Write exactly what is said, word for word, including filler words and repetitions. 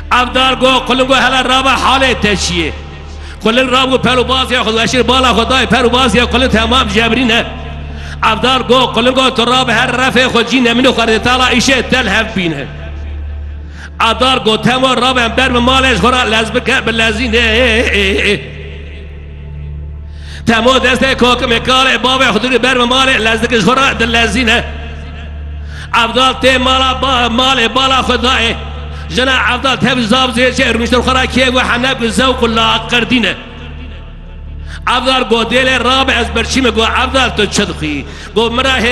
افدار گو قلن گو هلا رابع حاله تشیه قلن راب گو پلو باز یا خود اشیر بالا خدای پلو باز یا قلن تمام جبرینه افدار گو قلن گو تراب هر رفع خود جین منو خرد تالا ایشه تل هف بینه افدار گو تمام راب هم بر مالش خورا لزبکه بلزینه تمام دسته کوکم کار باب خودی بر مال لزدکش خورا دل لزینه افدار ته مالا با مال بالا خدای جنا افضل تهب زاب زي شيء رمشتر خرا كيف وحناك الذوق ولا قردينه افضل قوديل الرابع از برشيمه قو افضل تشدخي قو مراه